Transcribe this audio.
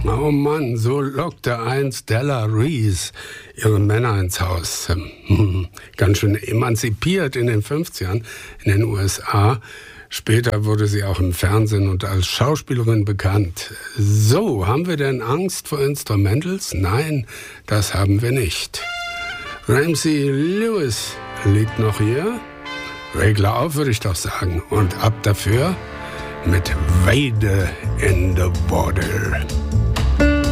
Oh Mann, so lockte einst Della Reese ihre Männer ins Haus. Ganz schön emanzipiert in den 50ern in den USA. Später wurde sie auch im Fernsehen und als Schauspielerin bekannt. So, haben wir denn Angst vor Instrumentals? Nein, das haben wir nicht. Ramsey Lewis liegt noch hier. Regler auf, würde ich doch sagen. Und ab dafür mit Wade in the Water.